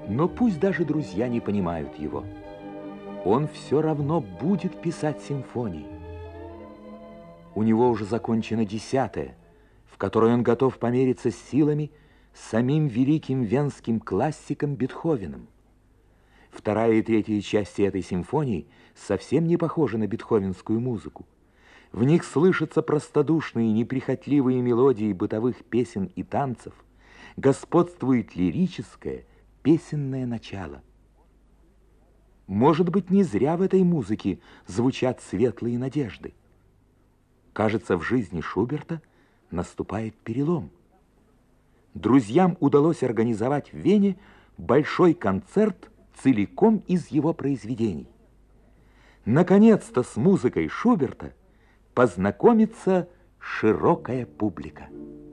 Но пусть даже друзья не понимают его, он все равно будет писать симфонии. У него уже закончена 10-я, в которой он готов помериться силами с самим великим венским классиком Бетховеном. 2-я и 3-я части этой симфонии совсем не похожи на бетховенскую музыку. В них слышатся простодушные, неприхотливые мелодии бытовых песен и танцев, господствует лирическое, песенное начало. Может быть, не зря в этой музыке звучат светлые надежды. Кажется, в жизни Шуберта наступает перелом. Друзьям удалось организовать в Вене большой концерт целиком из его произведений. Наконец-то с музыкой Шуберта познакомится широкая публика.